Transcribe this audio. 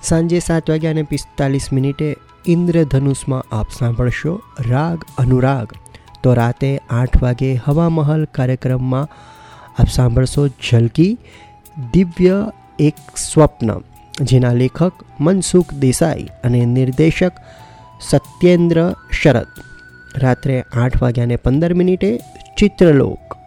સાંજે 7:45 ઇન્દ્રધનુષમાં આપ સાંભળશો રાગ અનુરાગ. તો રાતે 8 વાગે હવા મહલ કાર્યક્રમમાં આપ સાંભળશો ઝલકી દિવ્ય એક સ્વપ્ન, જેના લેખક મનસુખ દેસાઈ અને નિર્દેશક સત્યેન્દ્ર શરદ. રાત્રે 8:15 ચિત્રલોક